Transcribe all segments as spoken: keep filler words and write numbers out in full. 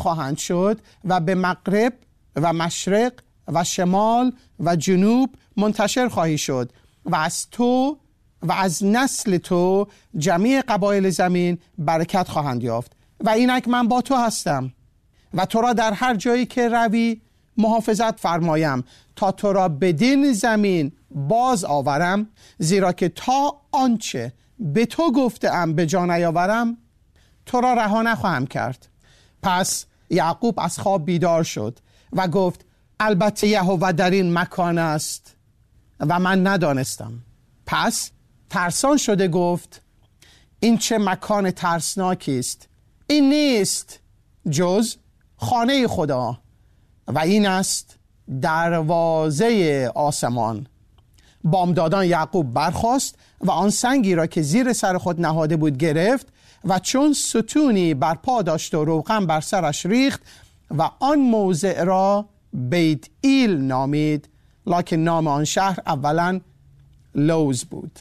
خواهند شد و به مغرب و مشرق و شمال و جنوب منتشر خواهی شد و از تو و از نسل تو جمیع قبایل زمین برکت خواهند یافت و اینک من با تو هستم و تو را در هر جایی که روی محافظت فرمایم تا تو را بدین زمین باز آورم، زیرا که تا آنچه به تو گفتم به جا نیاورم تو را رها نخواهم کرد. پس یعقوب از خواب بیدار شد و گفت البته یهوه در این مکان است و من ندانستم. پس ترسان شده گفت این چه مکان ترسناکی است، این نیست جز خانه خدا و این است دروازه آسمان. بامدادان یعقوب برخاست و آن سنگی را که زیر سر خود نهاده بود گرفت و چون ستونی بر پا داشت و روغن بر سرش ریخت و آن موضع را بیت ایل نامید، لکن نام آن شهر اولا لوز بود.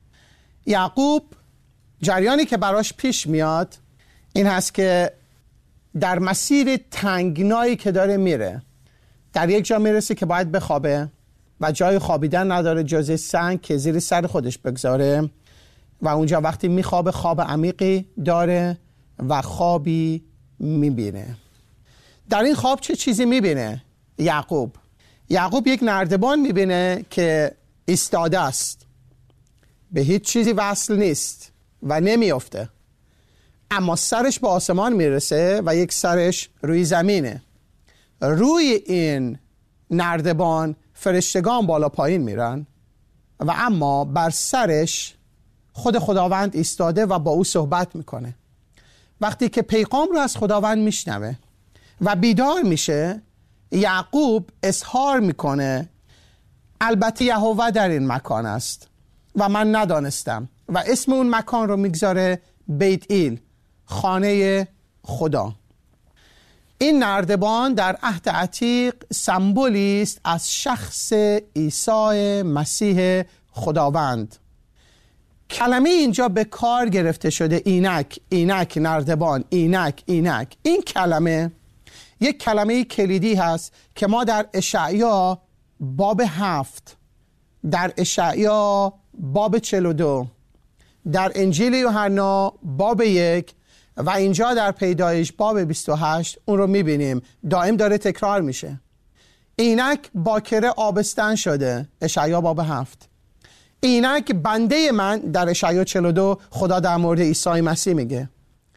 یعقوب جریانی که براش پیش میاد این هست که در مسیر تنگنایی که داره میره در یک جا میرسه که باید بخوابه و جای خوابیدن نداره جز سنگ که زیر سر خودش بگذاره و اونجا وقتی میخوابه خواب عمیقی داره و خوابی میبینه. در این خواب چه چیزی میبینه یعقوب؟ یعقوب یک نردبان میبینه که ایستاده است، به هیچ چیزی وصل نیست و نمیافته، اما سرش به آسمان میرسه و یک سرش روی زمینه. روی این نردبان فرشتگان بالا پایین میرن و اما بر سرش خود خداوند ایستاده و با او صحبت میکنه. وقتی که پیغام رو از خداوند میشنوه و بیدار میشه، یعقوب اظهار میکنه البته یهوه در این مکان است و من ندانستم و اسم اون مکان رو میگذاره بیت ایل، خانه خدا. این نردبان در عهد عتیق سمبولی است از شخص عیسی مسیح خداوند. کلمه اینجا به کار گرفته شده اینک، اینک نردبان، اینک، اینک. این کلمه یک کلمه کلیدی هست که ما در اشعیا باب هفت، در اشعیا باب چهل و دو، در انجیل یوحنا باب یک و اینجا در پیدایش باب بیست و هشت اون رو میبینیم دائم داره تکرار میشه. اینک باکره آبستن شده، اشعیا باب هفت. اینک بنده من، در اشعیا چهل و دو خدا در مورد عیسی مسیح میگه.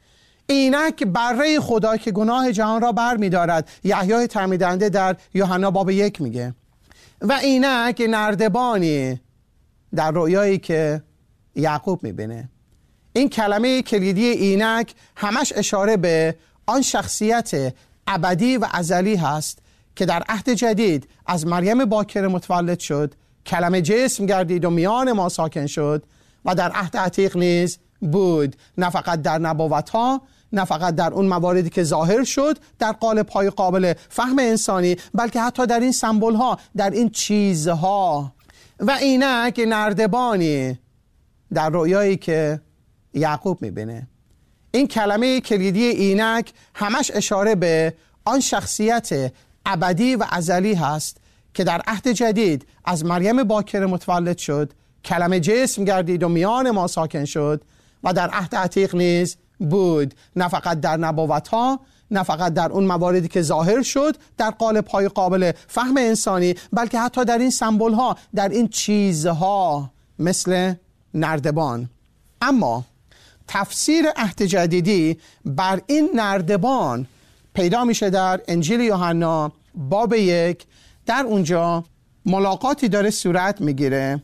اینک بره خدا که گناه جهان را بر میدارد، یحیای تعمیدنده در یوحنا باب یک میگه. و اینک نردبانی در رؤیایی که یعقوب میبینه. این کلمه کلیدی اینک همش اشاره به آن شخصیت ابدی و ازلی هست که در عهد جدید از مریم باکره متولد شد، کلمه جسم گردید و میان ما ساکن شد و در عهد عتیق نیز بود، نه فقط در نبوت‌ها، نه فقط در اون مواردی که ظاهر شد در قالب‌های قابل فهم انسانی، بلکه حتی در این سمبول‌ها، در این چیزها. و اینک نردبانی در رؤیایی که یعقوب میبینه. این کلمه کلیدی اینک همش اشاره به آن شخصیت ابدی و ازلی هست که در عهد جدید از مریم باکره متولد شد، کلمه جسم گردید و میان ما ساکن شد و در عهد عتیق نیز بود، نه فقط در نبوت‌ها، نه فقط در اون مواردی که ظاهر شد در قالب‌های قابل فهم انسانی، بلکه حتی در این سمبول‌ها، در این چیزها مثل نردبان. اما تفسیر عهد جدیدی بر این نردبان پیدا میشه در انجیل یوحنا باب یک. در اونجا ملاقاتی داره صورت میگیره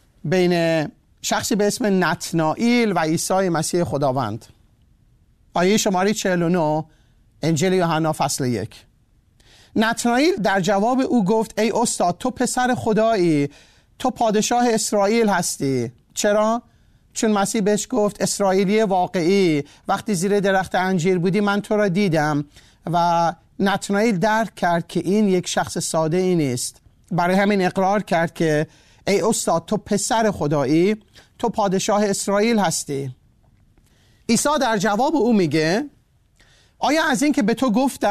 بین شخصی به اسم نتنائیل و عیسی مسیح خداوند. آیه شماره چهل و نه انجیل یوحنا فصل یک. نتنائیل در جواب او گفت ای استاد، تو پسر خدایی، تو پادشاه اسرائیل هستی. چرا؟ چون مسیح بهش گفت اسرائیلی واقعی، وقتی زیر درخت انجیر بودی من تو را دیدم. و نتنائیل درک کرد که این یک شخص ساده ای نیست، برای همین اقرار کرد که ای استاد، تو پسر خدایی، تو پادشاه اسرائیل هستی. عیسی در جواب او میگه آیا از این که به تو گفتم